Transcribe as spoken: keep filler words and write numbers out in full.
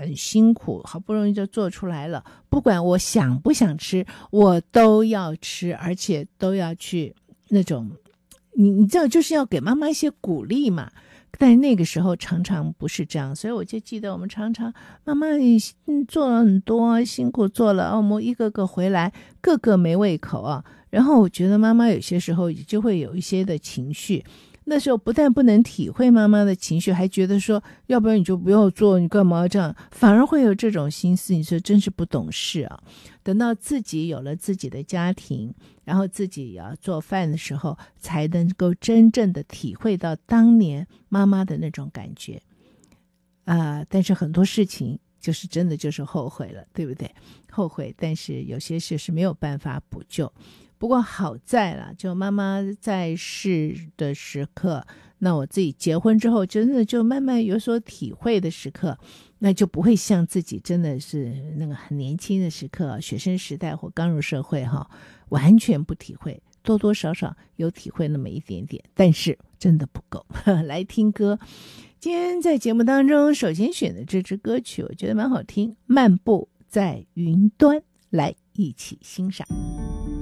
很辛苦，好不容易就做出来了，不管我想不想吃，我都要吃，而且都要去那种，你你知道，就是要给妈妈一些鼓励嘛。但是那个时候常常不是这样，所以我就记得我们常常妈妈嗯做了很多辛苦做了，我们一个个回来个个没胃口啊。然后我觉得妈妈有些时候就会有一些的情绪，那时候不但不能体会妈妈的情绪，还觉得说要不然你就不要做，你干嘛这样，反而会有这种心思。你说真是不懂事啊。等到自己有了自己的家庭，然后自己要做饭的时候，才能够真正的体会到当年妈妈的那种感觉啊、呃。但是很多事情就是真的就是后悔了，对不对？后悔，但是有些事是没有办法补救。不过好在啦，就妈妈在世的时刻，那我自己结婚之后真的就慢慢有所体会的时刻，那就不会像自己真的是那个很年轻的时刻，学生时代或刚入社会哈，完全不体会，多多少少有体会那么一点点，但是真的不够。来听歌，今天在节目当中首先选的这支歌曲我觉得蛮好听，漫步在云端，来一起欣赏。